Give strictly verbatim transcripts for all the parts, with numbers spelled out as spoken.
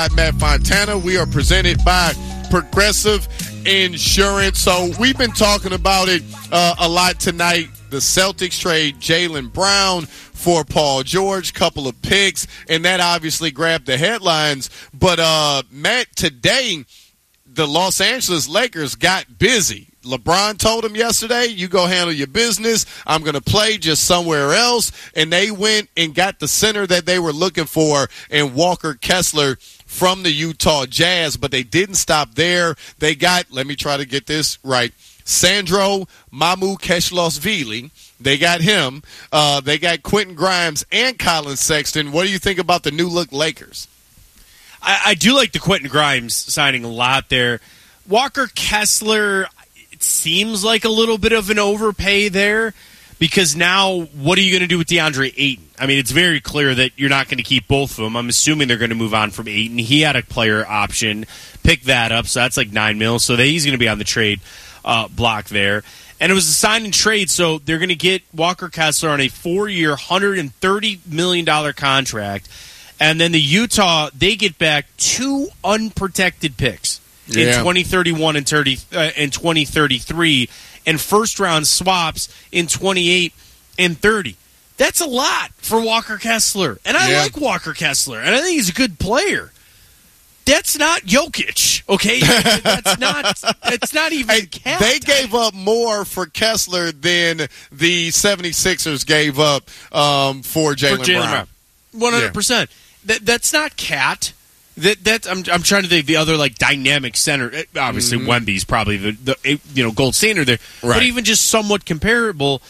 Matt Fontana. We are presented by Progressive Insurance. So we've been talking about it uh, a lot tonight. The Celtics trade Jaylen Brown for Paul George, couple of picks, and that obviously grabbed the headlines. But, uh, Matt, today the Los Angeles Lakers got busy. LeBron told him yesterday, you go handle your business. I'm going to play just somewhere else. And they went and got the center that they were looking for in Walker Kessler from the Utah Jazz. But they didn't stop there. They got, let me try to get this right, Sandro Mamukelashvili. They got him. Uh, they got Quentin Grimes and Colin Sexton. What do you think about the new look Lakers? I, I do like the Quentin Grimes signing a lot there. Walker Kessler, it seems like a little bit of an overpay there because now what are you going to do with DeAndre Ayton? I mean, it's very clear that you're not going to keep both of them. I'm assuming they're going to move on from Ayton. He had a player option. Pick that up, so that's like nine mil. So that he's going to be on the trade uh, block there. And it was a sign and trade, so they're going to get Walker Kessler on a four-year, one hundred thirty million dollars contract. And then the Utah, they get back two unprotected picks yeah. in twenty thirty-one and, thirty, uh, and twenty thirty-three, and first-round swaps in twenty-eight and thirty. That's a lot for Walker Kessler. And I yeah. like Walker Kessler, and I think he's a good player. That's not Jokic, okay? That's not. It's not even. Hey, Cat. They gave up more for Kessler than the seventy-sixers gave up um, for Jaylen Brown. Brown. One hundred percent. That that's not Cat. That that I'm I'm trying to think the other like dynamic center. Obviously, mm-hmm. Wemby's probably the, the you know gold standard there, right. But even just somewhat comparable.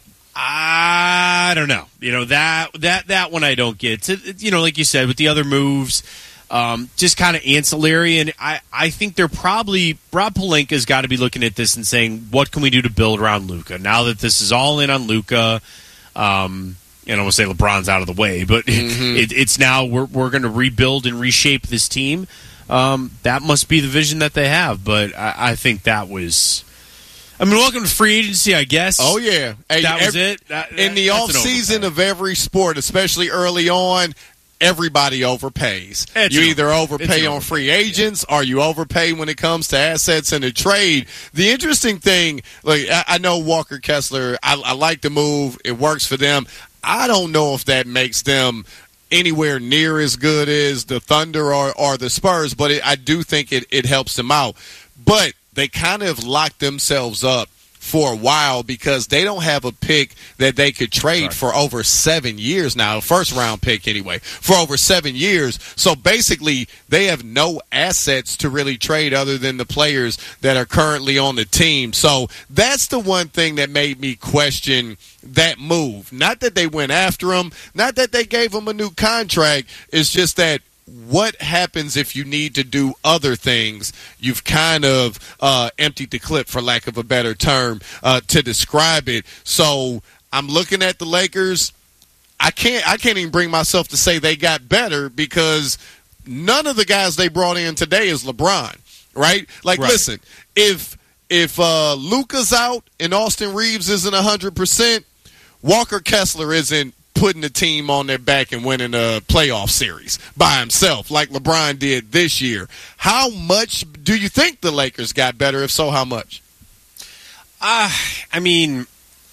I don't know. You know that that that one I don't get. It's, you know, like you said, with the other moves. Um, just kind of ancillary, and I, I think they're probably Rob Pelinka's got to be looking at this and saying, what can we do to build around Luka now that this is all in on Luka? Um, and I want to say LeBron's out of the way, but mm-hmm. it, it's now we're we're going to rebuild and reshape this team. Um, that must be the vision that they have, but I, I think that was. I mean, welcome to free agency, I guess. Oh yeah, hey, that was every, it. That, that, in the off season of every sport, especially early on. Everybody overpays. It's you an either overpay on overpay. free agents or you overpay when it comes to assets in the trade. The interesting thing, like I, I know Walker Kessler, I, I like the move. It works for them. I don't know if that makes them anywhere near as good as the Thunder or, or the Spurs, but it, I do think it, it helps them out. But they kind of locked themselves up for a while because they don't have a pick that they could trade right. for over seven years now, first round pick anyway, for over seven years. So basically they have no assets to really trade other than the players that are currently on the team. So that's the one thing that made me question that move. Not that they went after him, not that they gave him a new contract. It's just that what happens if you need to do other things? You've kind of uh, emptied the clip, for lack of a better term, uh, to describe it. So I'm looking at the Lakers. I can't. I can't even bring myself to say they got better because none of the guys they brought in today is LeBron, right? Like, right. listen, if if uh, Luka's out and Austin Reeves isn't one hundred percent, Walker Kessler isn't putting the team on their back and winning a playoff series by himself like LeBron did this year. How much do you think the Lakers got better? If so, how much? Uh, I mean,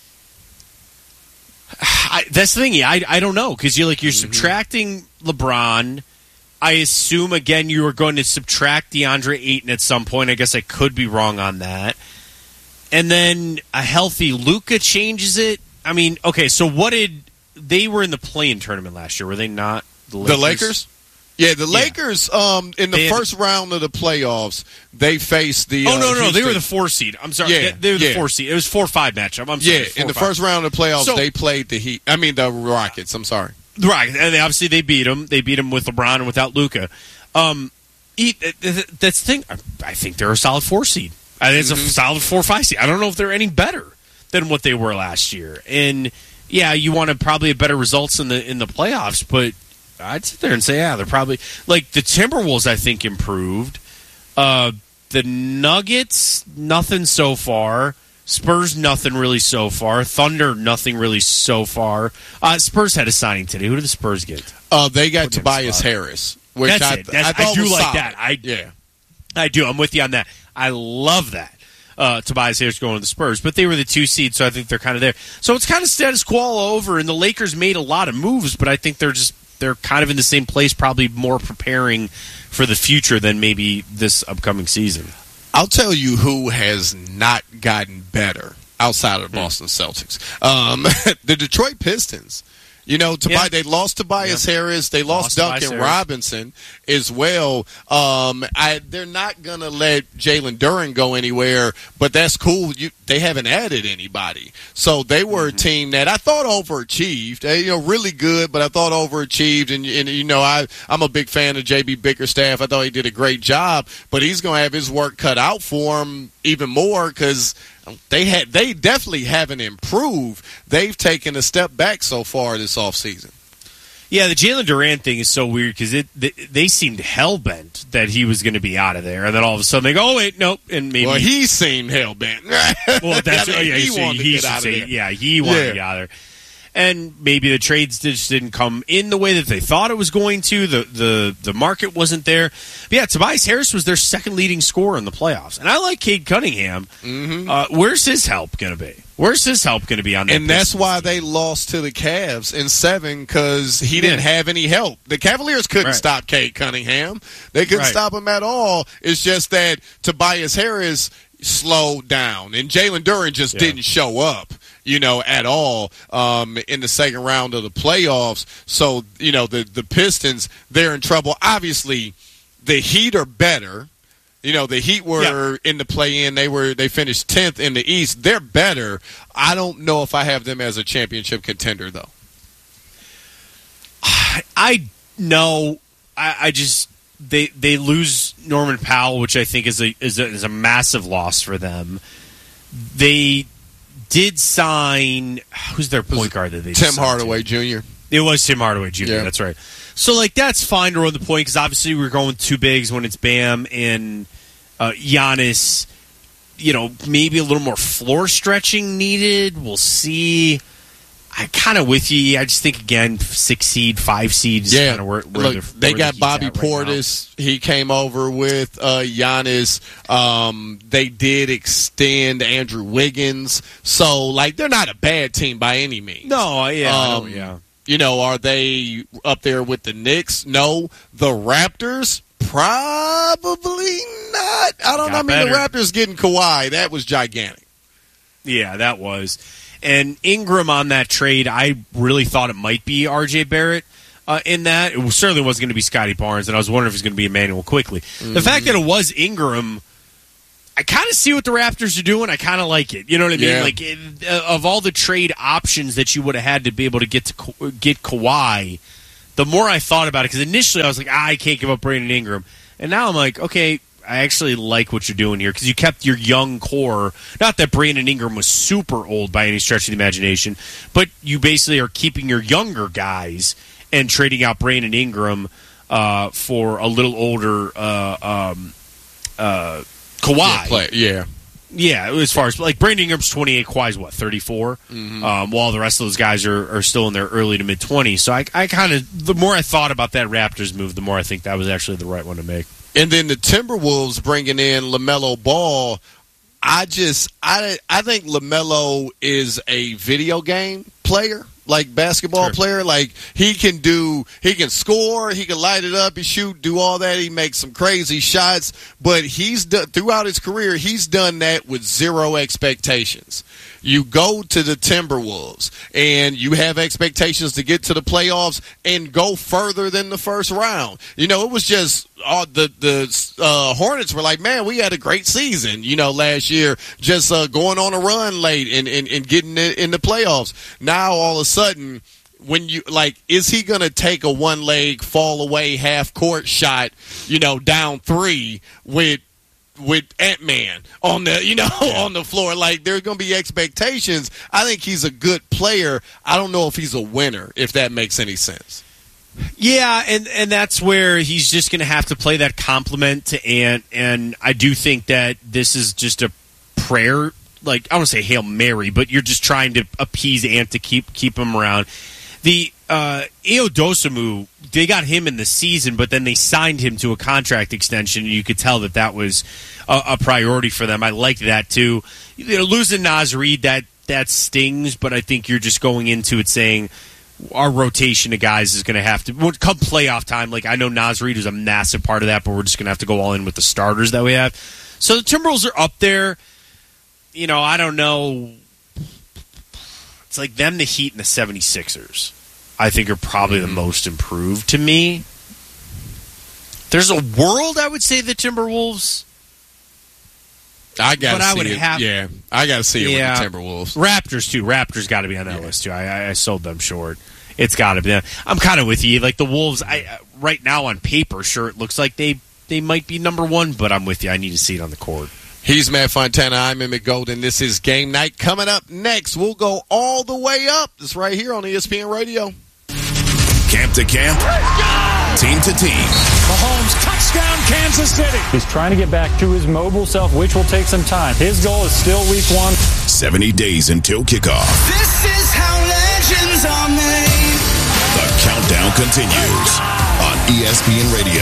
I, that's the thing. I, I don't know because you're like you're mm-hmm. subtracting LeBron. I assume, again, you are going to subtract DeAndre Ayton at some point. I guess I could be wrong on that. And then a healthy Luka changes it. I mean, okay, so what did... They were in the play-in tournament last year, were they not? The Lakers? The Lakers? Yeah, the yeah. Lakers, um, in the they first had... round of the playoffs, they faced the... Oh, no, no, uh, no, they were the four seed. I'm sorry. Yeah, they were the yeah. four seed. It was four five matchup. I'm sorry. Yeah, four, in the five. first round of the playoffs, so, they played the Heat. I mean, the Rockets. I'm sorry. The Rockets. And they, obviously, they beat them. They beat them with LeBron and without Luka. Um, that's the thing. I think they're a solid four seed. I think it's mm-hmm. a solid four five seed. I don't know if they're any better than what they were last year. And... Yeah, you wanted probably better results in the in the playoffs, but I'd sit there and say, yeah, they're probably like the Timberwolves. I think improved. Uh, the Nuggets, nothing so far. Spurs, nothing really so far. Thunder, nothing really so far. Uh, Spurs had a signing today. Who did the Spurs get? Uh, they got Tobias Harris, which That's I, it. That's, I, thought I do was like solid. that. I yeah, I do. I'm with you on that. I love that. Uh, Tobias Harris going to the Spurs, but they were the two seed, so I think they're kind of there. So it's kind of status quo all over, and the Lakers made a lot of moves, but I think they're just they're kind of in the same place, probably more preparing for the future than maybe this upcoming season. I'll tell you who has not gotten better outside of the Boston Celtics. Um, the Detroit Pistons. You know, Tobi- Yeah. they lost Tobias Yeah. Harris. They lost, Lost Duncan Tobias Harris. Robinson as well. Um, I, they're not going to let Jalen Duren go anywhere, but that's cool. You, they haven't added anybody. So they were Mm-hmm. a team that I thought overachieved. They, you know, really good, but I thought overachieved. And, and you know, I, I'm a big fan of J B Bickerstaff. I thought he did a great job, but he's going to have his work cut out for him even more because – They had, they definitely haven't improved. They've taken a step back so far this offseason. Yeah, the Jalen Durant thing is so weird because it they, they seemed hell bent that he was going to be out of there, and then all of a sudden they go, "Oh wait, nope," and maybe Well, he seemed hell bent. well, that's I mean, oh, yeah, he so wanted he to get should out of say, there. yeah, he wanted Yeah. to get out of there. And maybe the trades just didn't come in the way that they thought it was going to. The the the market wasn't there. But yeah, Tobias Harris was their second leading scorer in the playoffs, and I like Cade Cunningham. Mm-hmm. Uh, where's his help going to be? Where's his help going to be on that? And that's Pistons why team? they lost to the Cavs in seven because he didn't Yeah. have any help. The Cavaliers couldn't Right. stop Cade Cunningham. They couldn't Right. stop him at all. It's just that Tobias Harris slowed down, and Jalen Duren just Yeah. didn't show up, you know, at all um, in the second round of the playoffs. So, you know, the, the Pistons, they're in trouble. Obviously, the Heat are better. You know, the Heat were Yeah. in the play-in. They were they finished tenth in the East. They're better. I don't know if I have them as a championship contender, though. I know. I, I just they they lose Norman Powell, which I think is a is a, is a massive loss for them. They did sign who's their point guard that they Tim just signed Hardaway to? Junior It was Tim Hardaway Junior Yeah. That's right. So like that's fine to run the point because obviously we're going two bigs when it's Bam and uh, Giannis. You know, maybe a little more floor stretching needed. We'll see. I kind of with you. I just think again, six seed, five seed is Yeah, kind of where, where look, they're- they where got the Heat's Bobby at right now. Portis. He came over with uh, Giannis. Um, they did extend Andrew Wiggins. So, like, they're not a bad team by any means. No, yeah, I know, Um, yeah. You know, are they up there with the Knicks? No. The Raptors? Probably not. I don't Got know. I mean, better. the Raptors getting Kawhi, that was gigantic. Yeah, that was. And Ingram on that trade, I really thought it might be R J Barrett uh, in that. It certainly wasn't going to be Scotty Barnes, and I was wondering if it was going to be Emmanuel Quickly. Mm-hmm. The fact that it was Ingram, I kind of see what the Raptors are doing. I kind of like it. You know what I mean? Yeah. Like it, uh, of all the trade options that you would have had to be able to get to Ka- get Kawhi, the more I thought about it, because initially I was like, ah, I can't give up Brandon Ingram, and now I'm like, okay, I actually like what you're doing here because you kept your young core. Not that Brandon Ingram was super old by any stretch of the imagination, but you basically are keeping your younger guys and trading out Brandon Ingram uh, for a little older uh, um, uh, Kawhi. Yeah, play, yeah. Yeah, as far as like Brandon Ingram's twenty-eight, Kawhi's what thirty-four, Mm-hmm. um, while the rest of those guys are, are still in their early to mid twenties. So I, I kind of the more I thought about that Raptors move, the more I think that was actually the right one to make. And then the Timberwolves bringing in LaMelo Ball. I just, I, I think LaMelo is a video game player, like basketball Sure. player. Like he can do, he can score, he can light it up, he shoot, do all that. He makes some crazy shots, but he's done, throughout his career, he's done that with zero expectations. You go to the Timberwolves and you have expectations to get to the playoffs and go further than the first round. You know, it was just all the the uh, Hornets were like, man, we had a great season, you know, last year, just uh, going on a run late and, and, and getting it in the playoffs. Now, all of a sudden, when you like, is he going to take a one leg fall away half court shot, you know, down three with with Ant-Man on the, you know, on the floor? Like, there's going to be expectations. I think he's a good player. I don't know if he's a winner, if that makes any sense. Yeah, and, and that's where he's just going to have to play that compliment to Ant, and I do think that this is just a prayer, like, I don't want to say Hail Mary, but you're just trying to appease Ant to keep keep him around. The uh, Io Dosumu, they got him in the season, but then they signed him to a contract extension, and you could tell that that was a, a priority for them. I liked that, too. You know, losing Naz Reid, that, that stings, but I think you're just going into it saying our rotation of guys is going to have to, come playoff time, like I know Naz Reid is a massive part of that, but we're just going to have to go all in with the starters that we have. So the Timberwolves are up there. You know, I don't know. It's like them, the Heat, and the seventy-sixers, I think, are probably the most improved to me. There's a world, I would say, the Timberwolves. I got to see I would it. have, yeah, I got to see it yeah, with the Timberwolves. Raptors, too. Raptors got to be on that yeah. list, too. I, I, I sold them short. It's got to be them. I'm kind of with you. Like, the Wolves, I right now on paper, sure, it looks like they, they might be number one, but I'm with you. I need to see it on the court. He's Matt Fontana. I'm Emmett Golden. This is Game Night. Coming up next, we'll go all the way up. It's right here on E S P N Radio. Camp to camp, team to team. Mahomes, touchdown, Kansas City. He's trying to get back to his mobile self, which will take some time. His goal is still week one. seventy days until kickoff. This is how legends are made. The countdown continues on E S P N Radio.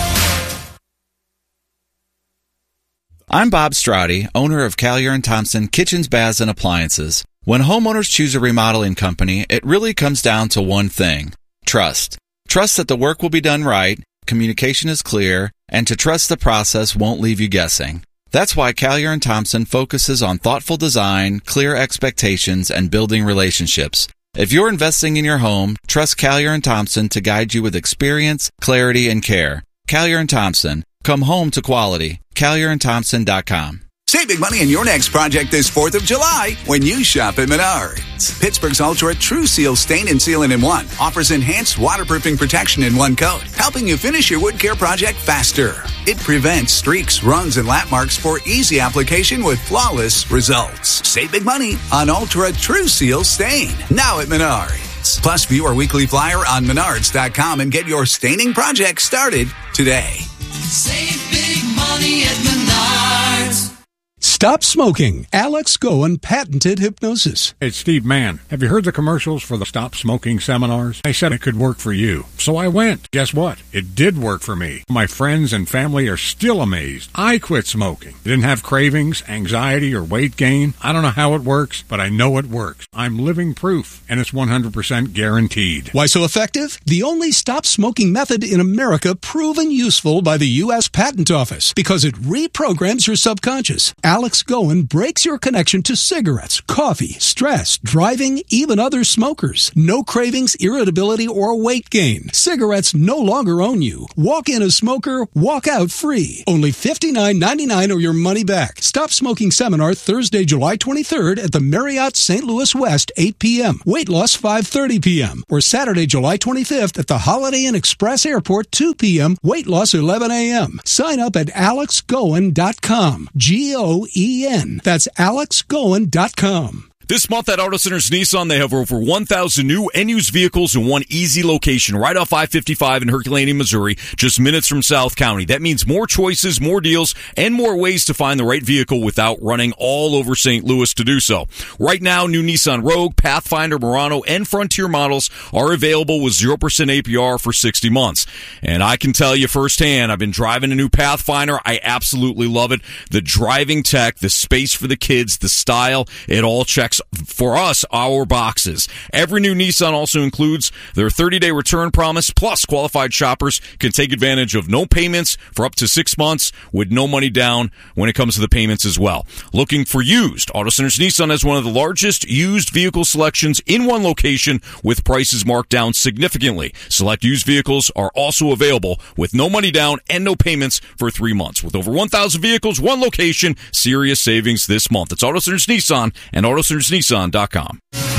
I'm Bob Strati, owner of Callier and Thompson Kitchens, Baths, and Appliances. When homeowners choose a remodeling company, it really comes down to one thing: trust. Trust that the work will be done right, communication is clear, and to trust the process won't leave you guessing. That's why Callier and Thompson focuses on thoughtful design, clear expectations, and building relationships. If you're investing in your home, trust Callier and Thompson to guide you with experience, clarity, and care. Callier and Thompson. Come home to quality. Callier and Thompson dot com. Save big money on your next project this fourth of July when you shop at Menards. Pittsburgh's Ultra True Seal Stain and Sealant in One offers enhanced waterproofing protection in one coat, helping you finish your wood care project faster. It prevents streaks, runs, and lap marks for easy application with flawless results. Save big money on Ultra True Seal Stain, now at Menards. Plus, view our weekly flyer on Menards dot com and get your staining project started today. Save big money at Menards. Stop smoking. Alex Goen patented hypnosis. It's Steve Mann. Have you heard the commercials for the Stop Smoking seminars? They said it could work for you. So I went. Guess what? It did work for me. My friends and family are still amazed. I quit smoking. Didn't have cravings, anxiety, or weight gain. I don't know how it works, but I know it works. I'm living proof, and it's one hundred percent guaranteed. Why so effective? The only stop smoking method in America proven useful by the U S Patent Office because it reprograms your subconscious. Alex Goen breaks your connection to cigarettes, coffee, stress, driving, even other smokers. No cravings, irritability, or weight gain. Cigarettes no longer own you. Walk in a smoker, walk out free. Only fifty-nine ninety-nine or your money back. Stop Smoking Seminar Thursday, July twenty-third at the Marriott Saint Louis West, eight p.m. Weight loss, five thirty p.m. Or Saturday, July twenty-fifth at the Holiday Inn Express Airport, two p.m. Weight loss, eleven a.m. Sign up at alex goen dot com. G O E N. That's alex goen dot com. This month at Auto Centers Nissan, they have over one thousand new and used vehicles in one easy location right off I fifty-five in Herculaneum, Missouri, just minutes from South County. That means more choices, more deals, and more ways to find the right vehicle without running all over Saint Louis to do so. Right now, new Nissan Rogue, Pathfinder, Murano, and Frontier models are available with zero percent A P R for sixty months. And I can tell you firsthand, I've been driving a new Pathfinder. I absolutely love it. The driving tech, the space for the kids, the style, it all checks for us, our boxes. Every new Nissan also includes their thirty-day return promise, plus qualified shoppers can take advantage of no payments for up to six months with no money down when it comes to the payments as well. Looking for used? Auto Centers Nissan has one of the largest used vehicle selections in one location with prices marked down significantly. Select used vehicles are also available with no money down and no payments for three months. With over one thousand vehicles, one location, serious savings this month. It's Auto Centers Nissan and Auto Centers Nissan dot com.